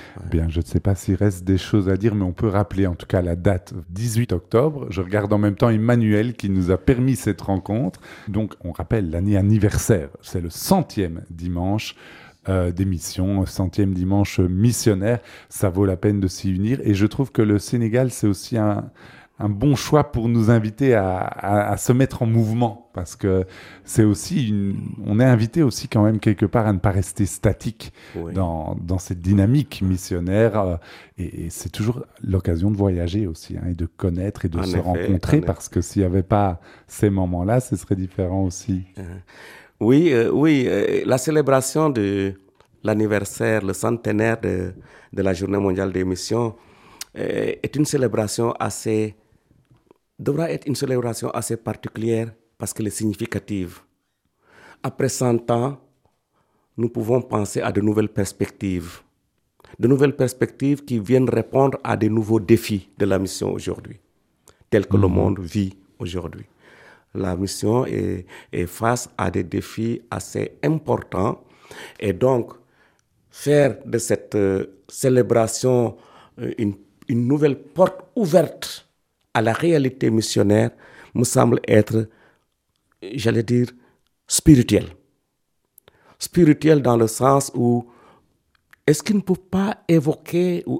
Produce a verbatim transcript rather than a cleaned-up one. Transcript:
Ouais. Bien, je ne sais pas s'il reste des choses à dire, mais on peut rappeler en tout cas la date dix-huit octobre. Je regarde en même temps Emmanuel qui nous a permis cette rencontre. Donc, on rappelle l'année anniversaire. C'est le centième dimanche euh, d'émission, centième dimanche missionnaire. Ça vaut la peine de s'y unir. Et je trouve que le Sénégal, c'est aussi un, un bon choix pour nous inviter à, à, à se mettre en mouvement. Parce que c'est aussi une... on est invité aussi quand même quelque part à ne pas rester statique Oui, dans, dans cette dynamique missionnaire. euh, et, et c'est toujours l'occasion de voyager aussi, hein, et de connaître et de en se effet, rencontrer, en effet. parce que s'il n'y avait pas ces moments-là, ce serait différent aussi. Hein. Oui, euh, oui, euh, la célébration de l'anniversaire, le centenaire de, de la Journée mondiale des missions euh, est une célébration assez, devra être une célébration assez particulière parce qu'elle est significative. Après cent ans, nous pouvons penser à de nouvelles perspectives, de nouvelles perspectives qui viennent répondre à de nouveaux défis de la mission aujourd'hui, tels que le Mhm. monde vit aujourd'hui. La mission est, est face à des défis assez importants et donc faire de cette euh, célébration euh, une, une nouvelle porte ouverte à la réalité missionnaire me semble être, j'allais dire, spirituel. Spirituel dans le sens où est-ce qu'il ne peut pas évoquer ou